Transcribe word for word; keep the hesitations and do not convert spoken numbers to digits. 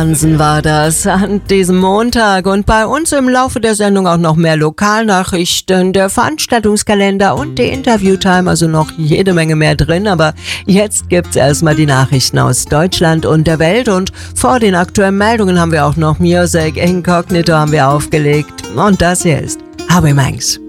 Hansen war das an diesem Montag und bei uns im Laufe der Sendung auch noch mehr Lokalnachrichten, der Veranstaltungskalender und die Interviewtime, also noch jede Menge mehr drin, aber jetzt gibt's erstmal die Nachrichten aus Deutschland und der Welt und vor den aktuellen Meldungen haben wir auch noch Music Incognito haben wir aufgelegt und das hier ist Harvey Manx.